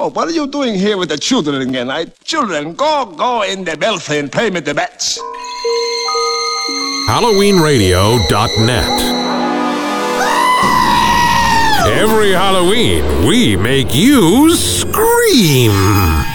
Oh, what are you doing here with the children again? Children, go in the belfry and play with the bats. HalloweenRadio.net. Every Halloween, we make you scream.